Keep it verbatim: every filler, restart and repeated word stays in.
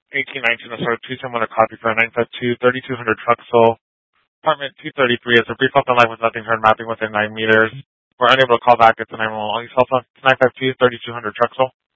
eighteen nineteen, the sort of two someone a copy for nine five two, thirty-two hundred Truxell. Apartment two thirty-three is a brief off the line with nothing heard mapping within nine meters. We're unable to call back at the nine one one. All your cell phone, nine five two, thirty-two hundred Truxell.